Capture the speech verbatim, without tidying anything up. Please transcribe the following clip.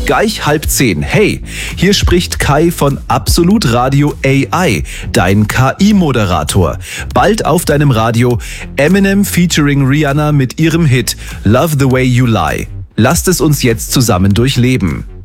Gleich halb zehn. Hey, hier spricht Kai von Absolut Radio A I, dein K I-Moderator. Bald auf deinem Radio Eminem featuring Rihanna mit ihrem Hit Love the Way You Lie. Lasst es uns jetzt zusammen durchleben.